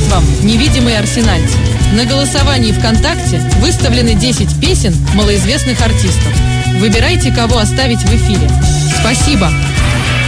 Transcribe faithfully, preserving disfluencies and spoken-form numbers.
вам, невидимые арсенальцы. На голосовании ВКонтакте выставлены десять песен малоизвестных артистов. Выбирайте, кого оставить в эфире. Спасибо!